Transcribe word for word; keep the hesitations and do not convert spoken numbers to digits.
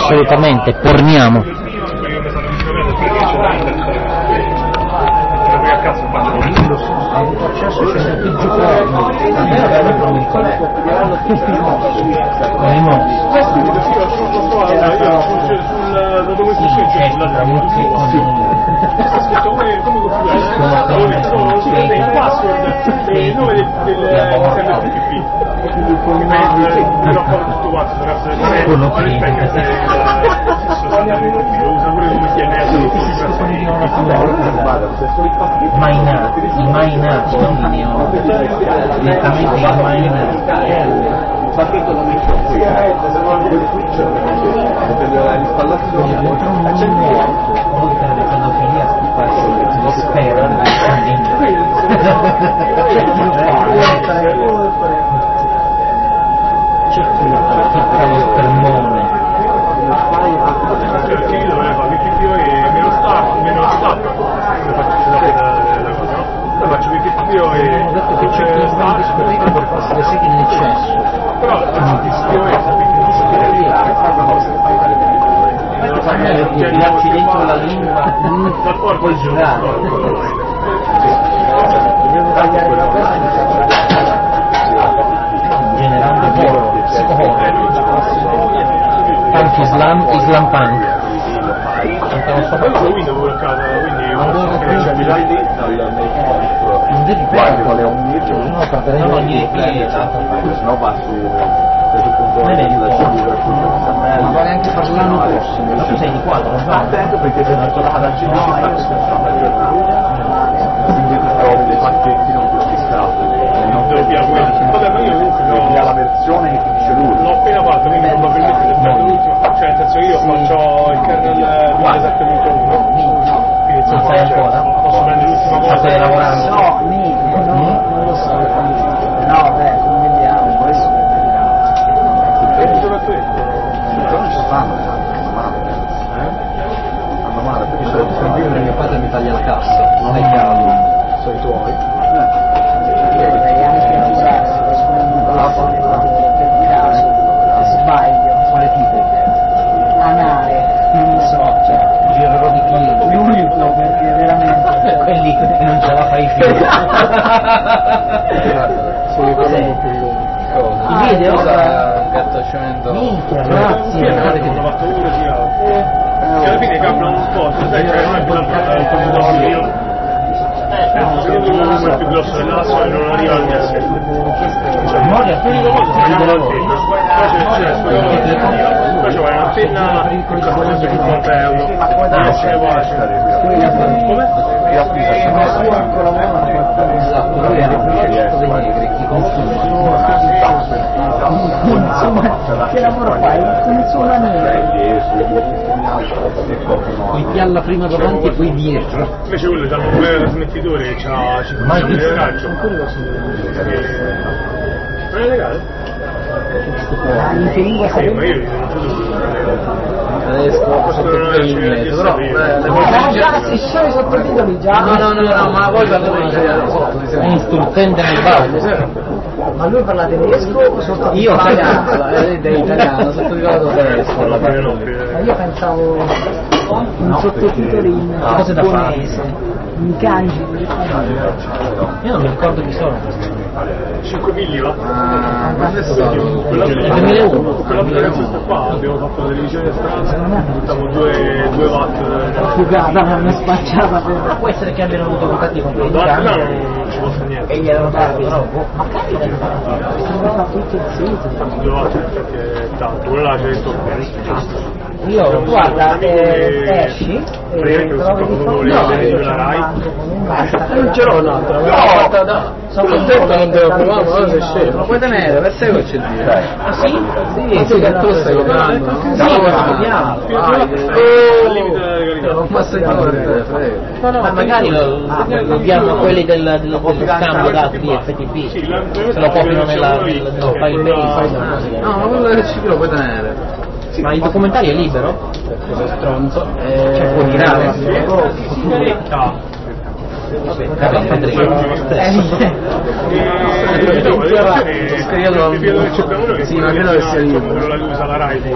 assolutamente, porniamo. il nome del mai nati, mai nati, non veniamo direttamente i mai nati. Pacchetto lo metto qui, l'installazione oltre alle pedofilia si spera c'è lo spermone perché io dovevo fare Wikipedia e meno stacco, meno stacco lo faccio Wikipedia e che c'è stacco per essere sì in eccesso però tirarci dentro la lingua dal corpo il giorno generando poro punk islam, islam punk non so poi quello Windows bloccato quindi non c'è bisogno non devi perdere è un mito no, non gli no va su ma vuole anche per l'anno prossimo ma tu sei di qua non va attento perché se non tornata a cinque quindi trovi dei pacchetti non tutti strati non doppia quella vabbè ma io comunque no la versione che ti dice lui l'ho appena fatto quindi probabilmente se prendo l'ultimo cioè nel senso io faccio il kernel due sette punto uno quindi insomma sai ancora posso prendere l'ultima cosa stai lavorando no non lo so no beh come vediamo questo che giorno è questo? non ci stanno male hanno male perché sempre mio padre mi taglia la cassa non è chiaro sono i tuoi devi anche lavorare per caso sbaglio quale tipo? anale non lo so cioè giro di chili l'unico perché veramente quelli che non ce la fai più sono i quelli più i video gattacciamento minchia sì, grazie hanno fatto uno sì che alla fine cambiano un po' sai cioè non è più il io secondo me uno è più grosso dell'altro e non arriva al mio essere memoria l'unica cosa è che non l'antenna poi c'è un'antenna che costa cinquanta euro ah c'è uguale come? che lavoro fai? Come il suo poi pialla prima davanti e poi dietro invece quello c'ha un bel trasmettitore che c'ha cinquanta mila di raggio non è legale? in che lingua sì sei? ma io non so adesso tutto il inglese però ah già striscione i sottotitoli già no no no no ma voi parlate italiano è un stuzzente nel ballo ma lui parla tedesco o sottotitolo io italiano? è italiano sottotitolato tedesco ma io pensavo un sottotitolo in cose da fare giapponese in kanji io non mi ricordo chi sono cinque milli va? ah duemilauno quella ragazza qua abbiamo fatto la televisione a stanza buttavo due watt fugata l'hanno spacciata per può essere che abbiano avuto contatti con quei da là cani non ci posso niente e gli erano dati però ma cavolo si fa tutto il sito due watt perché è tanto quello là c'è il tocco io guarda eh, esci e trovi di fondo no, io la Rai. non ce l'ho un'altra no sono contento non devo provare ma non sei scemo ma puoi tenere per te che c'è di dire ah sì? sì sì che tu stai comprando sì guardiamo non passa niente ma magari lo abbiamo quelli del, del, dello scambio dati di F T P se lo copiano nella, nella file base no ma quello del ciclo lo puoi tenere ma il documentario è libero? cosa stronzo Cioè può girare? Sì, ma credo che sia libero.